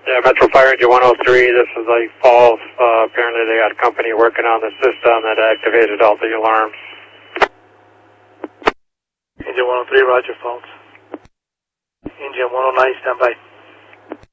Yeah, Metro Fire Engine 103, this is a false. Apparently they got a company working on the system that activated all the alarms. Engine 103, roger, false. Engine 109, stand by.